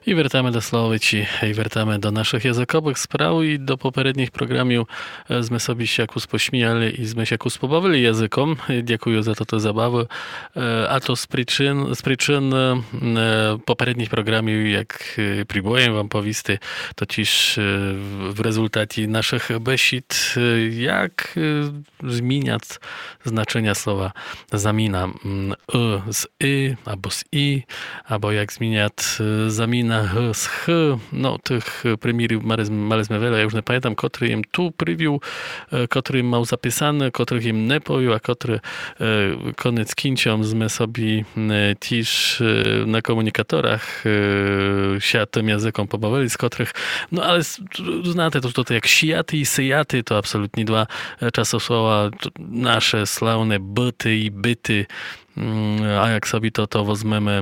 I wracamy do Slowici, i wracamy do naszych językowych spraw i do poprzednich programów sme sobie się jakoś pośmiali i sme się jakoś pobawili językom. Dziękuję za to zabawy. A to z przyczyn poprzednich programów, jak próbuję wam powiedzieć, to też w rezultacie naszych besid, jak zmieniać znaczenia słowa zamina z albo z albo jak zmieniać zamina z ch. No, tych primierów maliśmy wiele, ja już nie pamiętam, który im tu przywiół, który im miał zapisane, których im nie pojął, a który koniec kinciom sme sobie też na komunikatorach się tym językom pobawili, z których, no ale znacie to jak sijaty i syjaty, to absolutnie dwa czasosłowa nasze sławne byty i byty, a jak sobie to wezmemy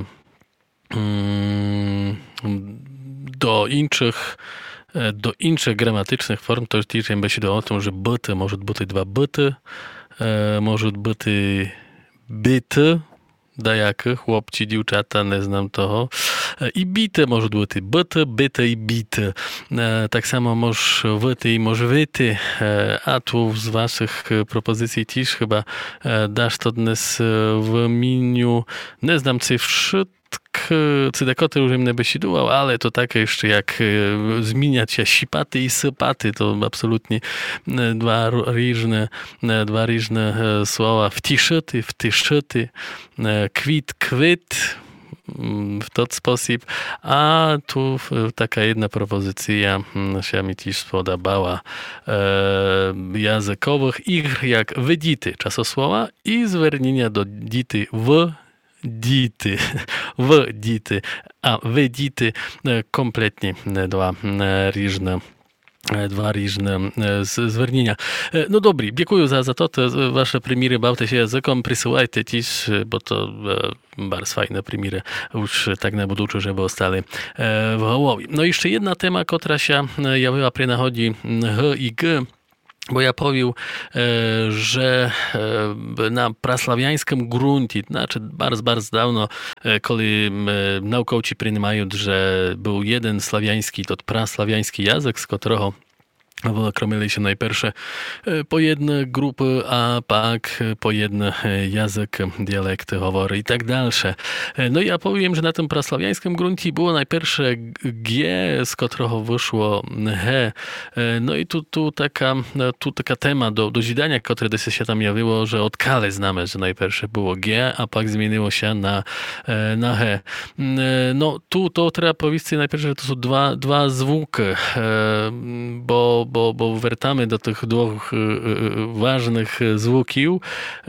do innych gramatycznych form, to też będzie o tym, że byty może być dwa byty, może być byty, dajaky, chłopci, dziewczata, nie znam toho. I bity może być byty i bity. Tak samo może wyty i może wyty. A tu z waszych propozycji też chyba dasz to dnes w imieniu, nie znam cydekoty już im nie besidował, ale to takie jeszcze jak zmieniać się sipaty i sypaty, to absolutnie dwa różne słowa. Wtiszyty, kwit, w ten sposób. A tu taka jedna propozycja się mi też spodobała językowych ich jak wydity czasosłowa i zwiernienia do dity dity, a wydity kompletnie dwa różne zwiernienia. No dobry, dziękuję za to, te wasze premiery, bawcie się językom, przysyłajcie też, bo to bardzo fajne premiery, już tak na buduczu, żeby ostali w głowie. No i jeszcze jedna tema, która się jawiła przy nachodzi H i G, bo ja powiem, że na praslawiańskim gruncie, znaczy bardzo dawno, kiedy naukowcy przyjmują, że był jeden slawiański, to praslawiański język, z którego wykromili się najpierw po jedne grupy, a pak po jeden język, dialekty, hovory i tak dalsze. No i ja powiem, że na tym praslawiańskim gruncie było najpierw G, z którego wyszło He. No i tu taka tema do zidania, które się tam jawiło, że od kale znamy, że najpierw było G, a pak zmieniło się na He. No tu to trzeba powiedzieć najpierw, że to są dwa zwuki, bo wracamy do tych dwóch ważnych zwuków,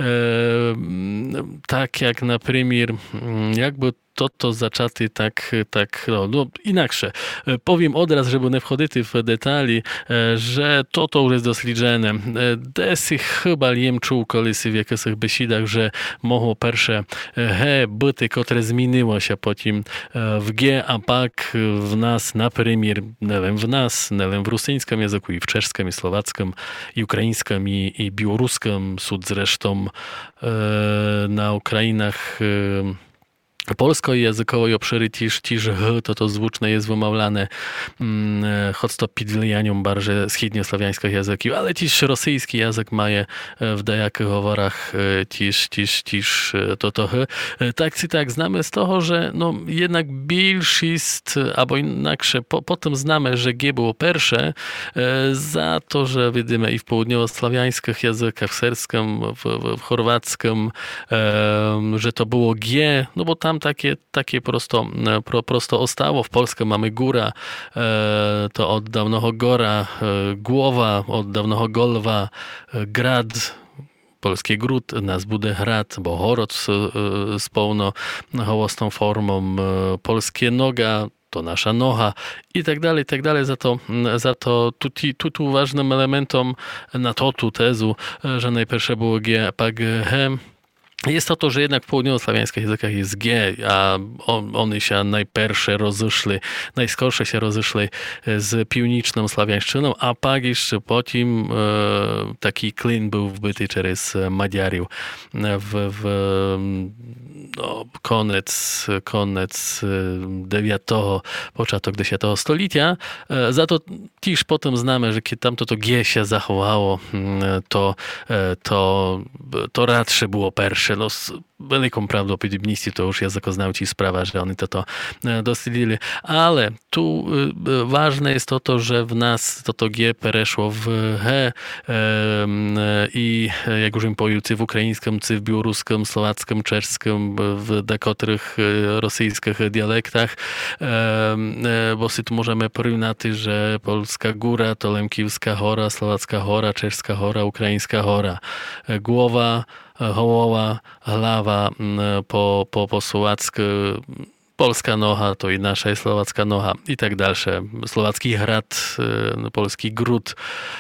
tak jak na przykład jakby to zaczęty tak no inaczej. Powiem od razu, żeby nie wchodzić w detali, że to już jest doświadczone. Desy chyba jem czuł kolesy w jakichś besidach, że mogło pierwsze he byty, które zmieniło się potem w g, a pak w nas, na przykład, nie wiem, w rosyjskim języku i w czeskim, i słowackim, i ukraińskim, i białoruskim, sud zresztą na Ukrainach polsko-językowej obszary też to zwuczne jest wymawiane, choć to pod wpływem bardziej wschodnioslawiańskich języków, ale też rosyjski język ma w dajakich hovorach też to tak czy tak znamy z tego, że no jednak większość, albo inaczej potem znamy, że G było pierwsze, za to, że widzimy i w południowoslawiańskich językach, w serbskim, w chorwackim, że to było G, no bo tam takie prosto ostało. W Polsce mamy góra, to od dawnego gora, głowa, od dawnego golwa, grad, polski gród, nas bude hrad, bo horod z pełno hołostą formą, polskie noga, to nasza noga i tak dalej. Za to tu ważnym elementem na tu tezu, że najpierw było G, a pak He, jest to, że jednak w południowo-sławiańskich językach jest G, a one się najpierwsze rozeszły, najskorsze się rozeszły z piwniczną sławiańszczyną, a pak jeszcze potem taki klin był wbyty przez Madziarów koniec IX, początek X stulecia. Za to też potem znamy, że kiedy tamto to G się zachowało, to radsze było pierwsze. No, z wielką prawdopodobieństwem to już językoznawcy sprawa, że oni to doslidili. Ale tu ważne jest to, że w nas to G przeszło w H i jak już im pojucy w ukraińskim, w białoruskim, słowackim, czeskim, w niektórych rosyjskich dialektach, bo tu możemy porównać, że polska góra to Lemkiewska hora, słowacka hora, czeska hora, ukraińska hora. Głowa, hołowa, hlawa po słowacku, polska noha to i nasza jest słowacka noha i tak dalsze. Słowacki hrad, polski gród.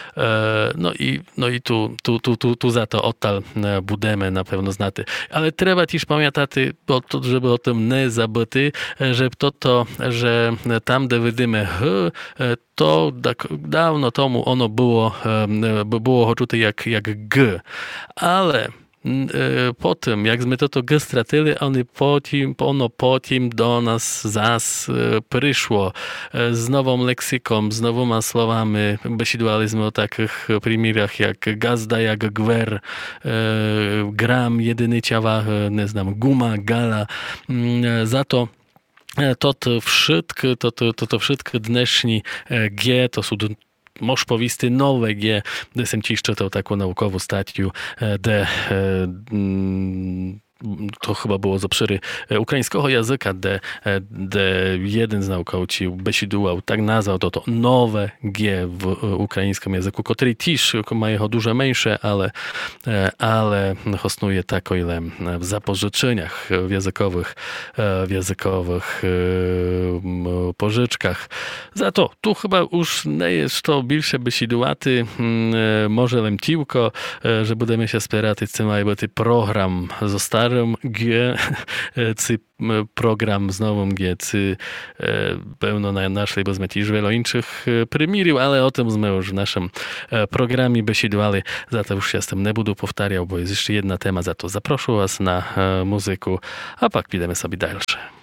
No i tu za to odtal budemy na pewno znaty. Ale trzeba też pamiętać, żeby o tym nie zabyty, że tam, gdzie widzimy H, to dawno temu ono było czute jak G. Ale po tym, jak my to G stracili, ono potem do nas zas przyszło z nową leksyką, z nowymi słowami. Besidowaliśmy o takich przymierach jak gazda, jak gwer, gram, jedynycia, nie znam, guma, gala. Za to wszystkie dnešní G to są moż powisty nowe G, gdy sam ci czytał taką naukową statiu, to chyba było z obszyry ukraińskiego języka, gdzie jeden z naukowców besidował, tak nazwał to nowe G w ukraińskim języku, który też ma jego dużo mniejsze, ale hosnuje tak, o ile w zapożyczeniach w językowych pożyczkach. Za to tu chyba już nie jest to większe besidowaty, może lemtiłko, że będziemy się spierać, co ma być program został G, program z nowym G, pełno naszej bezmy też wielu innych przymierów, ale o tym my już w naszym programie besidowali, za to już się z tym nie będę powtarzał, bo jest jeszcze jedna tema, za to zaproszę was na muzyku, a pak pójdziemy sobie dalsze.